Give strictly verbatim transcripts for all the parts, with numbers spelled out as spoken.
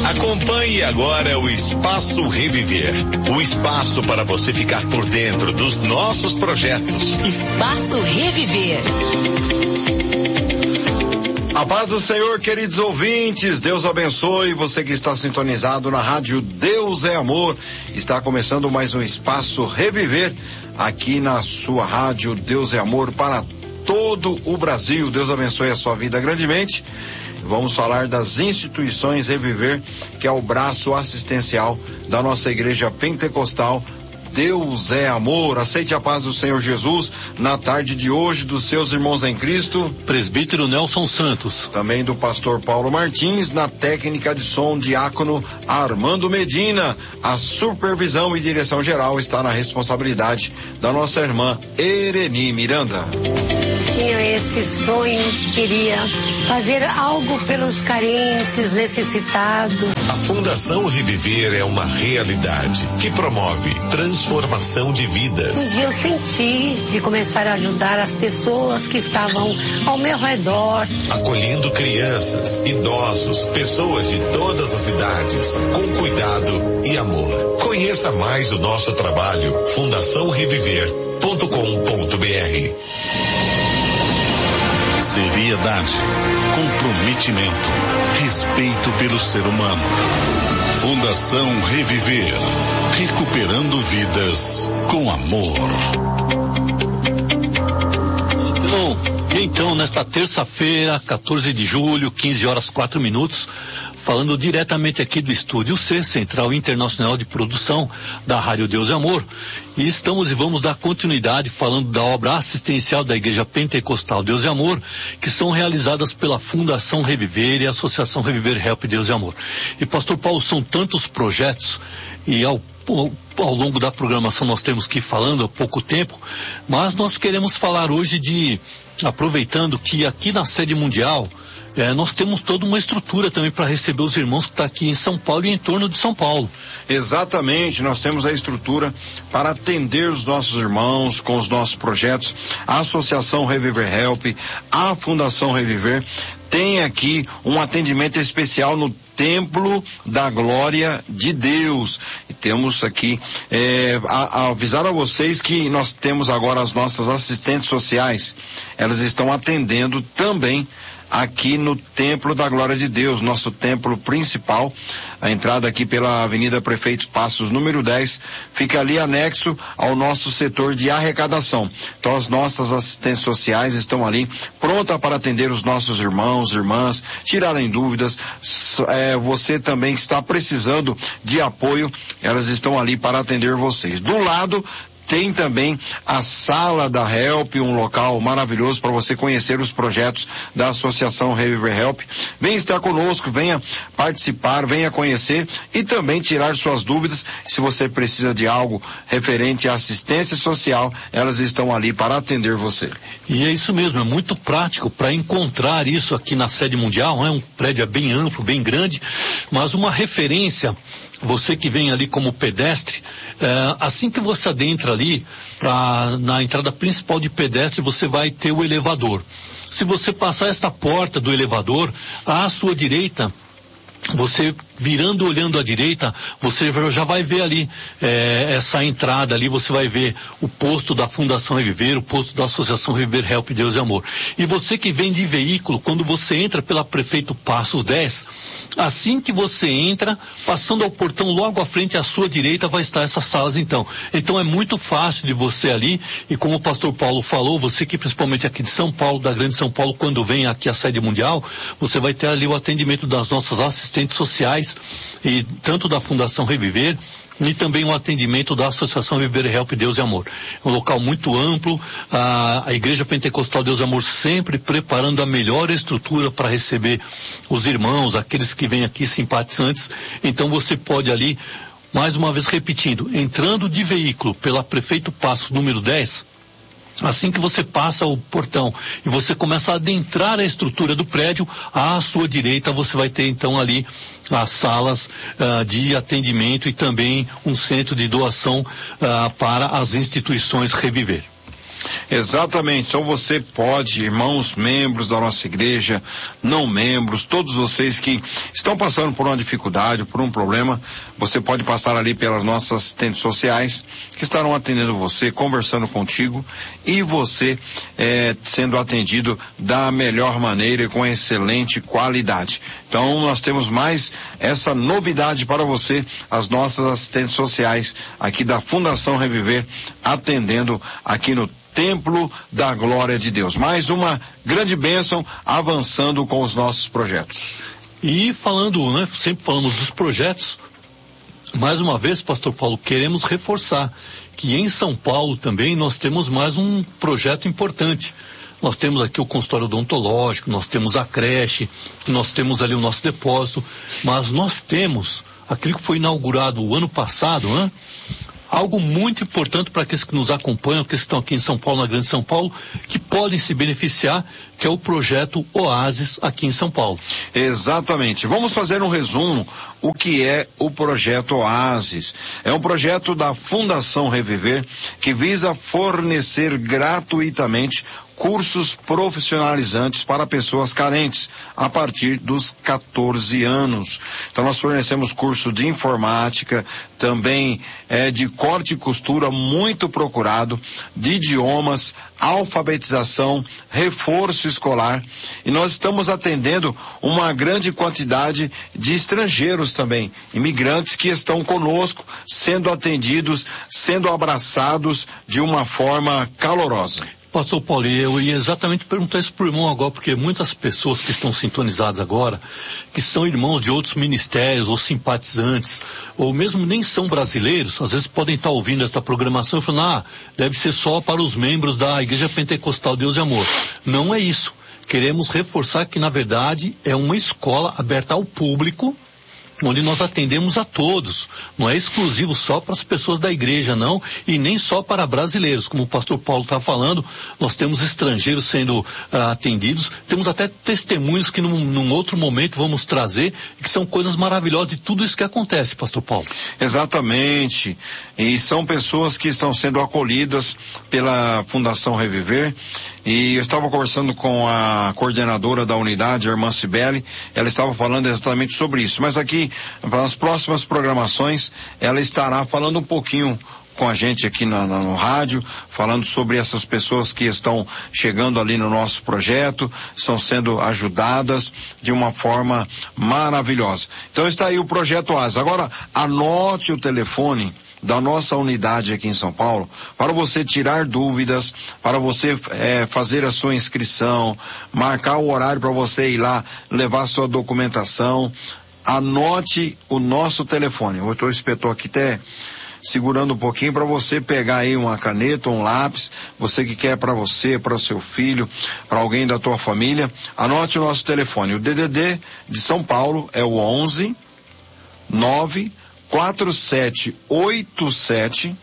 Acompanhe agora o Espaço Reviver. O espaço para você ficar por dentro dos nossos projetos. Espaço Reviver. A paz do Senhor, queridos ouvintes, Deus abençoe você que está sintonizado na rádio Deus é Amor. Está começando mais um Espaço Reviver aqui na sua rádio Deus é Amor para todo o Brasil. Deus abençoe a sua vida grandemente. Vamos falar das instituições Reviver, que é o braço assistencial da nossa igreja pentecostal. Deus é amor. Aceite a paz do Senhor Jesus na tarde de hoje dos seus irmãos em Cristo. Presbítero Nelson Santos. Também do pastor Paulo Martins, na técnica de som, diácono Armando Medina. A supervisão e direção geral está na responsabilidade da nossa irmã Ereni Miranda. Tinha esse sonho, queria fazer algo pelos carentes, necessitados. A Fundação Reviver é uma realidade que promove transformação de vidas. Um dia eu senti de começar a ajudar as pessoas que estavam ao meu redor. Acolhendo crianças, idosos, pessoas de todas as idades, com cuidado e amor. Conheça mais o nosso trabalho, fundação reviver ponto com ponto br. Seriedade, comprometimento, respeito pelo ser humano. Fundação Reviver, recuperando vidas com amor. Então, então nesta terça-feira, quatorze de julho, quinze horas quatro minutos, falando diretamente aqui do Estúdio C, Central Internacional de Produção da Rádio Deus e Amor, e estamos e vamos dar continuidade falando da obra assistencial da Igreja Pentecostal Deus e Amor, que são realizadas pela Fundação Reviver e a Associação Reviver Help Deus e Amor. E pastor Paulo, são tantos projetos, e ao ao longo da programação nós temos que ir falando há pouco tempo, mas nós queremos falar hoje de, aproveitando que aqui na sede mundial, É, nós temos toda uma estrutura também para receber os irmãos que estão aqui em São Paulo e em torno de São Paulo. Exatamente, nós temos a estrutura para atender os nossos irmãos com os nossos projetos. A Associação Reviver Help, a Fundação Reviver, tem aqui um atendimento especial no Templo da Glória de Deus. E temos aqui, é, a, a avisar a vocês que nós temos agora as nossas assistentes sociais. Elas estão atendendo também aqui no Templo da Glória de Deus, nosso templo principal. A entrada aqui pela Avenida Prefeito Passos, número dez, fica ali anexo ao nosso setor de arrecadação. Então as nossas assistentes sociais estão ali prontas para atender os nossos irmãos, irmãs, tirarem dúvidas. É, você também está precisando de apoio, elas estão ali para atender vocês. Do lado tem também a Sala da Help, um local maravilhoso para você conhecer os projetos da Associação Reviver Help. Venha estar conosco, venha participar, venha conhecer e também tirar suas dúvidas. Se você precisa de algo referente à assistência social, elas estão ali para atender você. E é isso mesmo, é muito prático para encontrar isso aqui na sede mundial, né? Um prédio bem amplo, bem grande, mas uma referência. Você que vem ali como pedestre, é, assim que você adentra ali, pra, na entrada principal de pedestre, você vai ter o elevador. Se você passar essa porta do elevador, à sua direita, você virando, olhando à direita, você já vai ver ali é, essa entrada ali, você vai ver o posto da Fundação Reviver, o posto da Associação Reviver Help Deus e Amor. E você que vem de veículo, quando você entra pela Prefeito Passos dez, assim que você entra, passando ao portão logo à frente, à sua direita, vai estar essas salas então. Então é muito fácil de você ali, e como o pastor Paulo falou, você que principalmente aqui de São Paulo, da Grande São Paulo, quando vem aqui à sede mundial, você vai ter ali o atendimento das nossas assistentes sociais, e tanto da Fundação Reviver e também o atendimento da Associação Reviver Help Deus e Amor. É um local muito amplo, a, a Igreja Pentecostal Deus e Amor sempre preparando a melhor estrutura para receber os irmãos, aqueles que vêm aqui simpatizantes. Então você pode ali, mais uma vez repetindo, entrando de veículo pela Prefeito Passos número dez, assim que você passa o portão e você começa a adentrar a estrutura do prédio, à sua direita você vai ter então ali as salas uh, de atendimento e também um centro de doação uh, para as instituições Reviver. Exatamente, então você pode, irmãos, membros da nossa igreja, não membros, todos vocês que estão passando por uma dificuldade, por um problema, você pode passar ali pelas nossas assistentes sociais, que estarão atendendo você, conversando contigo, e você eh, sendo atendido da melhor maneira e com excelente qualidade. Então nós temos mais essa novidade para você, as nossas assistentes sociais aqui da Fundação Reviver, atendendo aqui no Templo da Glória de Deus. Mais uma grande bênção, avançando com os nossos projetos. E falando, né, sempre falamos dos projetos, mais uma vez, pastor Paulo, queremos reforçar que em São Paulo também nós temos mais um projeto importante. Nós temos aqui o consultório odontológico, nós temos a creche, nós temos ali o nosso depósito, mas nós temos aquilo que foi inaugurado o ano passado, né? Algo muito importante para aqueles que nos acompanham, que estão aqui em São Paulo, na Grande São Paulo, que podem se beneficiar, que é o projeto Oásis aqui em São Paulo. Exatamente. Vamos fazer um resumo o que é o projeto Oásis. É um projeto da Fundação Reviver que visa fornecer gratuitamente cursos profissionalizantes para pessoas carentes a partir dos quatorze anos. Então nós fornecemos curso de informática, também é, de corte e costura muito procurado, de idiomas, alfabetização, reforço escolar, e nós estamos atendendo uma grande quantidade de estrangeiros também, imigrantes que estão conosco, sendo atendidos, sendo abraçados de uma forma calorosa. Pastor Paulo, eu ia exatamente perguntar isso para o irmão agora, porque muitas pessoas que estão sintonizadas agora, que são irmãos de outros ministérios, ou simpatizantes, ou mesmo nem são brasileiros, às vezes podem estar ouvindo essa programação e falando, ah, deve ser só para os membros da Igreja Pentecostal Deus e Amor. Não é isso. Queremos reforçar que, na verdade, é uma escola aberta ao público, onde nós atendemos a todos, não é exclusivo só para as pessoas da igreja, não, e nem só para brasileiros, como o pastor Paulo está falando, nós temos estrangeiros sendo uh, atendidos, temos até testemunhos que num, num outro momento vamos trazer, que são coisas maravilhosas de tudo isso que acontece, pastor Paulo. Exatamente, e são pessoas que estão sendo acolhidas pela Fundação Reviver, e eu estava conversando com a coordenadora da unidade, a irmã Cibele, ela estava falando exatamente sobre isso, mas aqui, nas próximas programações, ela estará falando um pouquinho com a gente aqui na, na, no rádio, falando sobre essas pessoas que estão chegando ali no nosso projeto, estão sendo ajudadas de uma forma maravilhosa. Então está aí o projeto Oásis. Agora, anote o telefone da nossa unidade aqui em São Paulo, para você tirar dúvidas, para você é, fazer a sua inscrição, marcar o horário para você ir lá, levar a sua documentação. Anote o nosso telefone. Eu estou espetou aqui até segurando um pouquinho para você pegar aí uma caneta, um lápis, você que quer para você, para o seu filho, para alguém da tua família. Anote o nosso telefone. O D D D de São Paulo é o onze nove quatro sete oito sete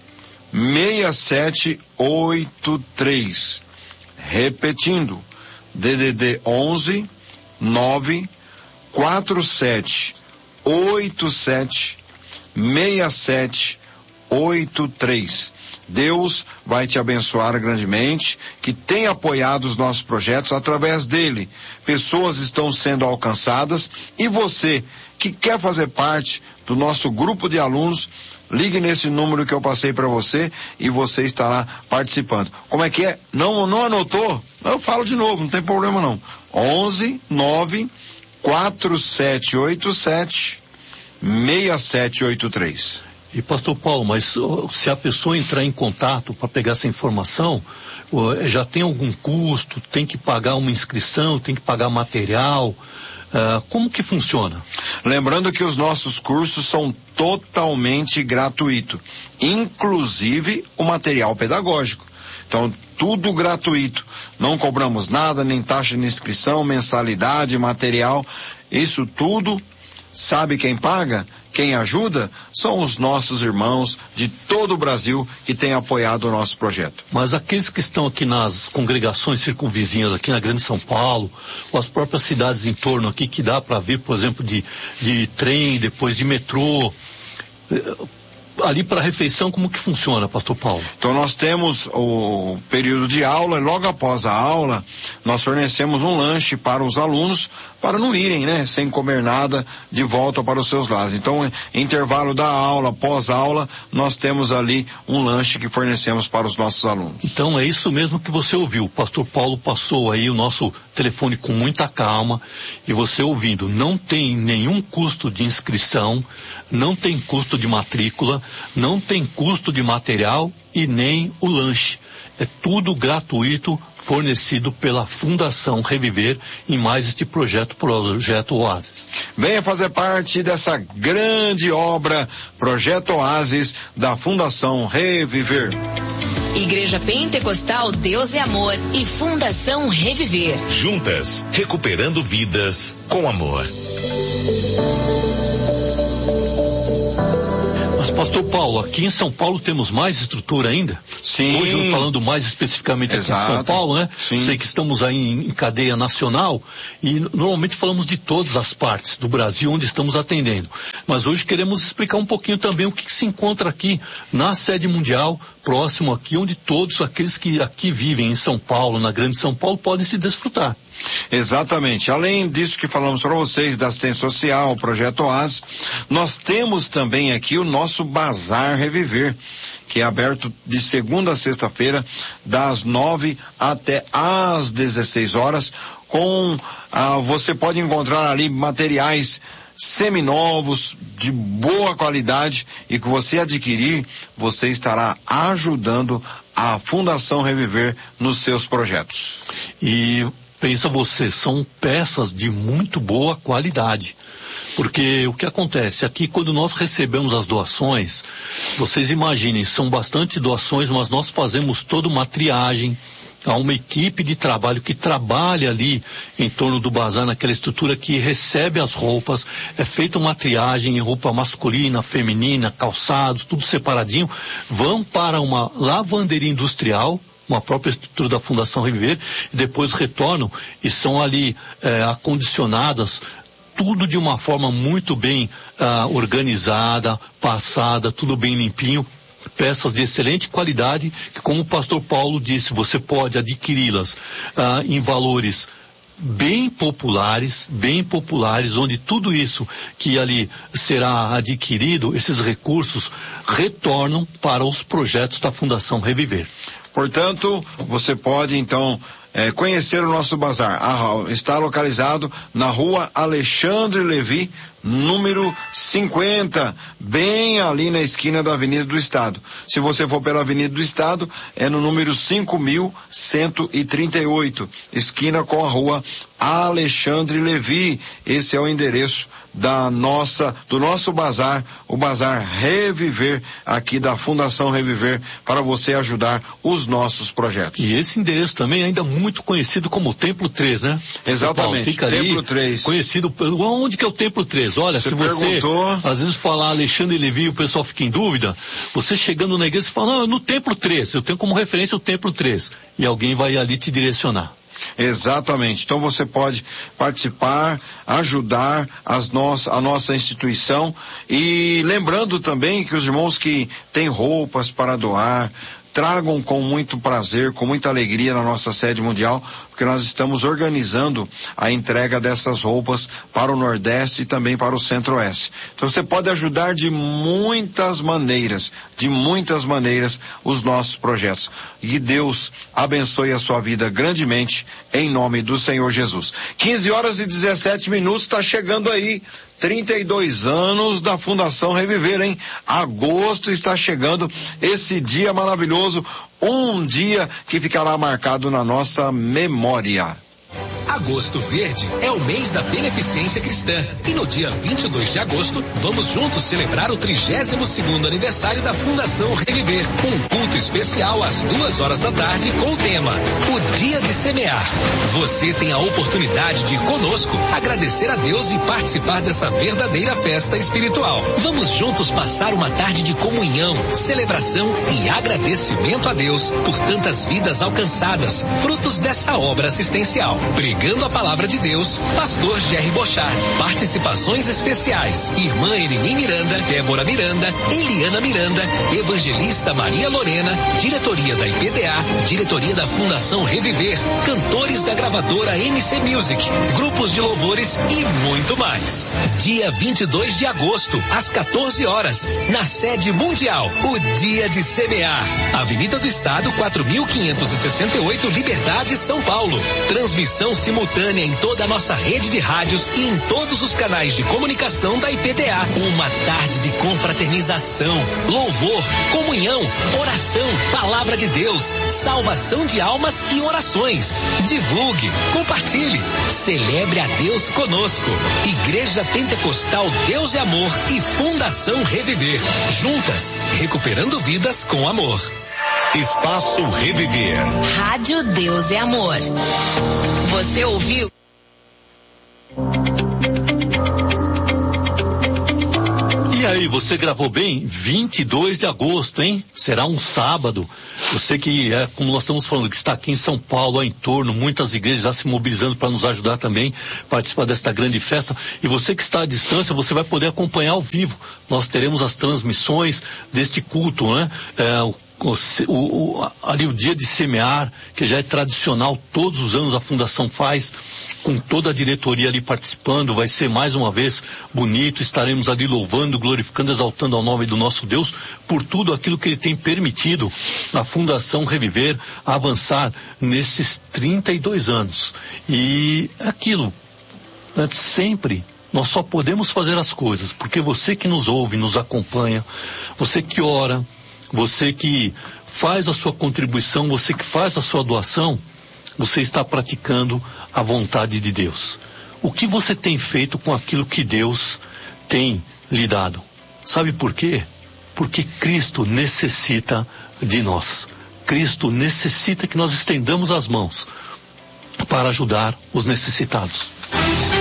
seis sete oito três. Repetindo, D D D onze nove quatro sete oito sete seis sete oito três. Deus vai te abençoar grandemente, que tem apoiado os nossos projetos através dele. Pessoas estão sendo alcançadas e você que quer fazer parte do nosso grupo de alunos, ligue nesse número que eu passei para você e você estará participando. Como é que é? Não, não anotou? Eu falo de novo, não tem problema não. onze nove quatro sete oito sete seis sete oito três. E pastor Paulo, mas se a pessoa entrar em contato para pegar essa informação, já tem algum custo, tem que pagar uma inscrição, tem que pagar material, uh, como que funciona? Lembrando que os nossos cursos são totalmente gratuitos, inclusive o material pedagógico. Então, tudo gratuito. Não cobramos nada, nem taxa de inscrição, mensalidade, material. Isso tudo, sabe quem paga? Quem ajuda? São os nossos irmãos de todo o Brasil que têm apoiado o nosso projeto. Mas aqueles que estão aqui nas congregações circunvizinhas, aqui na Grande São Paulo, ou as próprias cidades em torno aqui, que dá para vir, por exemplo, de, de trem, depois de metrô, ali para a refeição, como que funciona, pastor Paulo? Então nós temos o período de aula, e logo após a aula, nós fornecemos um lanche para os alunos, para não irem, né, sem comer nada, de volta para os seus lares. Então, intervalo da aula, pós-aula, nós temos ali um lanche que fornecemos para os nossos alunos. Então é isso mesmo que você ouviu. O pastor Paulo passou aí o nosso telefone com muita calma, e você ouvindo, não tem nenhum custo de inscrição, não tem custo de matrícula, não tem custo de material e nem o lanche. É tudo gratuito, fornecido pela Fundação Reviver em mais este projeto, Projeto Oásis. Venha fazer parte dessa grande obra, Projeto Oásis, da Fundação Reviver. Igreja Pentecostal Deus é Amor e Fundação Reviver. Juntas, recuperando vidas com amor. Mas, pastor Paulo, aqui em São Paulo temos mais estrutura ainda? Sim. Hoje, falando mais especificamente aqui Exato. em São Paulo, né? Sim. Sei que estamos aí em, em cadeia nacional e normalmente falamos de todas as partes do Brasil onde estamos atendendo. Mas hoje queremos explicar um pouquinho também o que, que se encontra aqui na sede mundial, próximo aqui, onde todos aqueles que aqui vivem em São Paulo, na Grande São Paulo, podem se desfrutar. Exatamente. Além disso que falamos para vocês, da assistência social, o Projeto Oásis, nós temos também aqui o nosso Bazar Reviver, que é aberto de segunda a sexta-feira, das nove até às dezesseis horas, com, ah, você pode encontrar ali materiais seminovos, de boa qualidade, e que você adquirir, você estará ajudando a Fundação Reviver nos seus projetos. E pensa você, são peças de muito boa qualidade. Porque o que acontece aqui, quando nós recebemos as doações, vocês imaginem, são bastante doações, mas nós fazemos toda uma triagem. Há uma equipe de trabalho que trabalha ali em torno do bazar, naquela estrutura que recebe as roupas, é feita uma triagem em roupa masculina, feminina, calçados, tudo separadinho, vão para uma lavanderia industrial, uma própria estrutura da Fundação Reviver, e depois retornam e são ali é, acondicionadas, tudo de uma forma muito bem ah, organizada, passada, tudo bem limpinho. Peças de excelente qualidade, que, como o pastor Paulo disse, você pode adquiri-las ah, em valores bem populares, bem populares, onde tudo isso que ali será adquirido, esses recursos, retornam para os projetos da Fundação Reviver. Portanto, você pode então é, conhecer o nosso bazar. Ah, está localizado na rua Alexandre Levi, número cinquenta, bem ali na esquina da Avenida do Estado. Se você for pela Avenida do Estado, é no número cinco mil cento e trinta e oito, esquina com a rua Alexandre Levi. Esse é o endereço da nossa, do nosso bazar, o Bazar Reviver, aqui da Fundação Reviver, para você ajudar os nossos projetos. E esse endereço também é ainda muito conhecido como Templo três, né? Exatamente, Fica Templo ali, três. Conhecido pelo, onde que é o Templo três? Olha, Você se você, perguntou... às vezes falar Alexandre Levi, o pessoal fica em dúvida, você chegando na igreja, você fala, não, é no Templo três, eu tenho como referência o Templo três, e alguém vai ali te direcionar. Exatamente. Então você pode participar, ajudar as nossa, a nossa instituição, e lembrando também que os irmãos que têm roupas para doar, tragam com muito prazer, com muita alegria na nossa sede mundial, porque nós estamos organizando a entrega dessas roupas para o Nordeste e também para o Centro-Oeste. Então você pode ajudar de muitas maneiras, de muitas maneiras, os nossos projetos. E Deus abençoe a sua vida grandemente, em nome do Senhor Jesus. quinze horas e dezessete minutos, está chegando aí, trinta e dois anos da Fundação Reviver, hein? Agosto está chegando, esse dia maravilhoso, um dia que ficará marcado na nossa memória. Agosto Verde é o mês da beneficência cristã e no dia vinte e dois de agosto vamos juntos celebrar o trigésimo segundo aniversário da Fundação Reviver, um culto especial às duas horas da tarde com o tema O Dia de Semear. Você tem a oportunidade de conosco agradecer a Deus e participar dessa verdadeira festa espiritual. Vamos juntos passar uma tarde de comunhão, celebração e agradecimento a Deus por tantas vidas alcançadas, frutos dessa obra assistencial. Pregando a Palavra de Deus, Pastor Jerry Bochart. Participações especiais: Irmã Eleni Miranda, Débora Miranda, Eliana Miranda, Evangelista Maria Lorena, diretoria da I P D A, diretoria da Fundação Reviver, cantores da gravadora M C Music, grupos de louvores e muito mais. Dia vinte e dois de agosto, às quatorze horas, na sede mundial, o Dia de Semear. Avenida do Estado, quatro mil quinhentos e sessenta e oito, Liberdade, São Paulo. Transmissão simultânea em toda a nossa rede de rádios e em todos os canais de comunicação da I P D A. Uma tarde de confraternização, louvor, comunhão, oração, palavra de Deus, salvação de almas e orações. Divulgue, compartilhe, celebre a Deus conosco. Igreja Pentecostal Deus e Amor e Fundação Reviver. Juntas, recuperando vidas com amor. Espaço Reviver. Rádio Deus é Amor. Você ouviu? E aí, você gravou bem? vinte e dois de agosto, hein? Será um sábado. Você que, é, como nós estamos falando, que está aqui em São Paulo, ao entorno, muitas igrejas já se mobilizando para nos ajudar também, participar desta grande festa. E você que está à distância, você vai poder acompanhar ao vivo. Nós teremos as transmissões deste culto, né? É, o O, o, ali o dia de semear, que já é tradicional, todos os anos a Fundação faz, com toda a diretoria ali participando, vai ser mais uma vez bonito, estaremos ali louvando, glorificando, exaltando ao nome do nosso Deus, por tudo aquilo que Ele tem permitido a Fundação Reviver avançar nesses trinta e dois anos. E aquilo, né, sempre, nós só podemos fazer as coisas, porque você que nos ouve, nos acompanha, você que ora, você que faz a sua contribuição, você que faz a sua doação, você está praticando a vontade de Deus. O que você tem feito com aquilo que Deus tem lhe dado? Sabe por quê? Porque Cristo necessita de nós. Cristo necessita que nós estendamos as mãos para ajudar os necessitados.